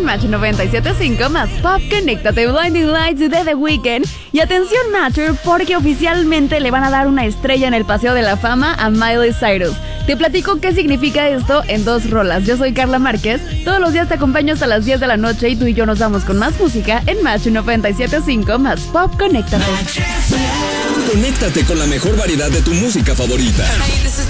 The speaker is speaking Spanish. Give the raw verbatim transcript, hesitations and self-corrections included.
Match noventa y siete punto cinco más Pop. Conéctate, Blinding Lights de The Weeknd. Y atención, Matcher, porque oficialmente le van a dar una estrella en el Paseo de la Fama a Miley Cyrus. Te platico qué significa esto en dos rolas. Yo soy Carla Márquez. Todos los días te acompaño hasta las diez de la noche y tú y yo nos vamos con más música en Match noventa y siete punto cinco más Pop. Conéctate. Conéctate con la mejor variedad de tu música favorita.